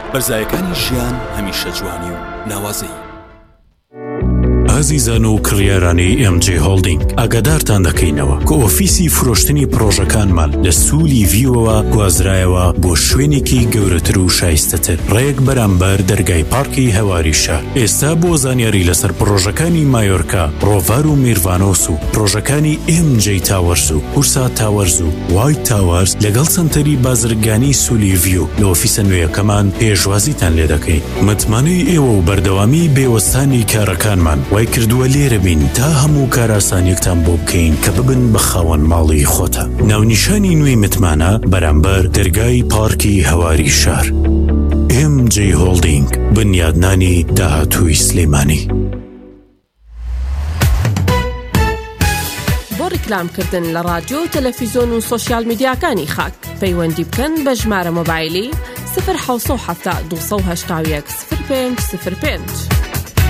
بەرزایەکانی ژیان هەمیشە جوانی و ناوازەی. ئازیزان و کڕیارانی MJ هۆڵدینگ ئاگادارتان دەکەینەوە کە ئۆفیسی فرۆشتنی پرۆژەکانمان لە سوولی ڤیوەوە گوازرایەوە بۆ شوێنێکی گەورەتر و شایستەتر ڕێک بەرامبەر دەرگای پارکی هەواری شار. ئێستا بۆ زانیاری لەسەر پرۆژەکانی مایۆرکا، ڕۆڤار و میروانۆس و پرۆژەکانی MJ تاوەرز و هورسا تاوەرز و وایت تاوەرز لەگەڵ سنتەری بازرگانی سوولی ڤیو لە ئۆفیسە نوێیەکەمان پێشوازیتان لێ دەکەین. متمانەی ئێوە و بەردەوامی بێوەستانی کارەکانمان وای کردووە لێرە بین تا هەموو کاراسانیەکتان بۆ بکەین کە ببن بە خاوەن ماڵی خۆتە. ناونیشانی نوێی متمانە بەرامبەر دەرگای پارکی هەواری شار. MJ هۆڵدینگ، بنیادنانی داهاتووی سلێمانی. بۆ ڕیکلامکردن لە ڕادیۆ و تەلەڤیزۆن و سۆشیال میدیاکانی خاک پەیوەندی بکەن بە ژمارە مۆبایلی 0 7 281 05 05.